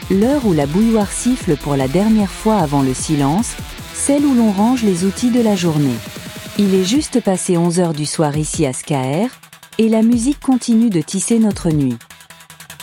L'heure où la bouilloire siffle pour la dernière fois avant le silence, celle où l'on range les outils de la journée. Il est juste passé 11 heures du soir ici à Skaer, et la musique continue de tisser notre nuit.